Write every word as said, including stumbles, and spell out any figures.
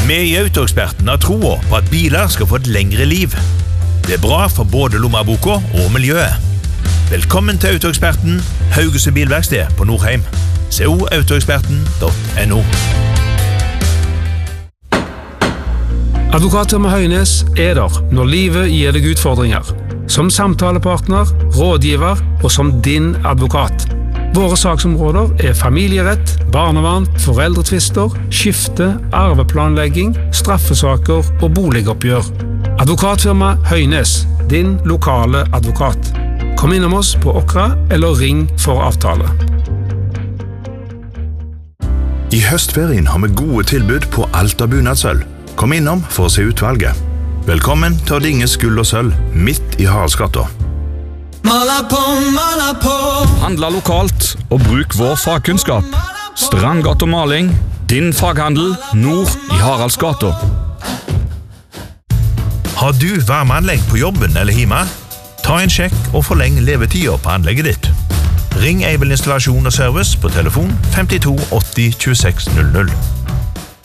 Vi i Autoeksperten har troa på at biler skal få et lengre liv. Det er bra for både lommeboka og miljøet. Velkommen til Autoeksperten, Haugesund Bilverksted på Nordheim. se o autoeksperten punktum no. Advokatfirma Høines er der når livet gir deg utfordringer. Som samtalepartner, rådgiver og som din advokat. Våre saksområder er familierett, barnevern, foreldretvister, skifte, arveplanlegging, straffesaker og boligoppgjør. Advokatfirma Høines, din lokale advokat. Kom innom oss på Okra eller ring for avtale. I høstferien har vi gode tilbud på alt av bunadssølv. Kom innom for å se utvalget. Velkommen til Dinges gull og sølv, midt i Haraldsgata. Mala på, mala på. Handla lokalt og bruk vår fagkunnskap. Strandgata maling, din faghandel, nord i Haraldsgata. Har du varmeanlegg på jobben eller hjemme? Ta en sjekk og forleng levetida på anlegget ditt. Ring Eibel Installasjon og Service på telefon femtito åtti tjueseks null null.